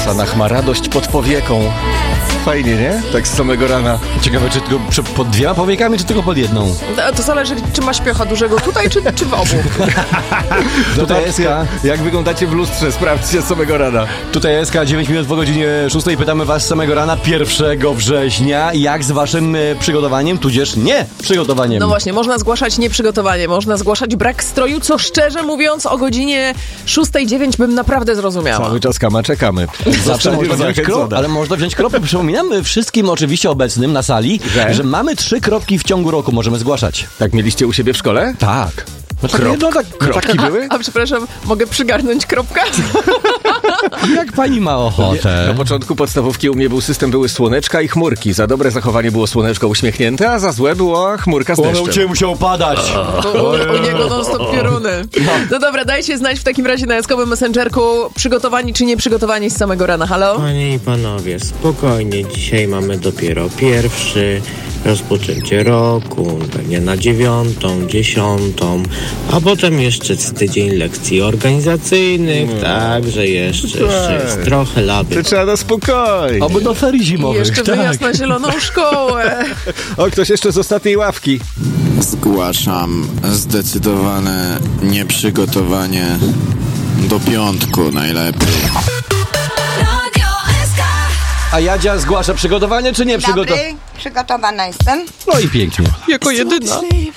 Sanach ma radość pod powieką. Fajnie, nie? Tak z samego rana. Ciekawe, czy tylko pod 2 powiekami, czy tylko pod 1? To zależy, czy ma śpiocha dużego tutaj, czy w obu. Tutaj SK. Jak wyglądacie w lustrze, sprawdźcie z samego rana. Tutaj SK, 9 minut po godzinie 6. Pytamy was z samego rana, 1 września. Jak z waszym przygotowaniem, tudzież nie przygotowaniem? No właśnie, można zgłaszać nieprzygotowanie, można zgłaszać brak stroju, co szczerze mówiąc o godzinie 6:09 bym naprawdę zrozumiała. Cały czas czekamy. Zawsze można wziąć zachęcona. ale można wziąć kropkę. Przypominam wszystkim oczywiście obecnym na sali, że mamy 3 kropki w ciągu roku, możemy zgłaszać. Tak mieliście u siebie w szkole? Tak. No Kropki były? A przepraszam, mogę przygarnąć kropkę? Jak pani ma ochotę? Na początku podstawówki u mnie był system, były słoneczka i chmurki. Za dobre zachowanie było słoneczko uśmiechnięte, a za złe była chmurka z deszczem. u ciebie musiał padać. U niego non-stop pioruny. No dobra, dajcie znać w takim razie na jaskowym messengerku, przygotowani czy nieprzygotowani z samego rana. Halo? Panie i panowie, spokojnie, dzisiaj mamy dopiero pierwszy, rozpoczęcie roku, pewnie na 9., 10., a potem jeszcze tydzień lekcji organizacyjnych, także jeszcze jest trochę laby. To trzeba na spokojnie. Albo do ferii I zimowych. jeszcze wyjazd na zieloną szkołę. O, ktoś jeszcze z ostatniej ławki. Zgłaszam zdecydowane nieprzygotowanie do piątku najlepiej. A Jadzia zgłasza przygotowanie czy nie przygotowanie? Dobry, przygotowana jestem. No i pięknie. Jako jedyna.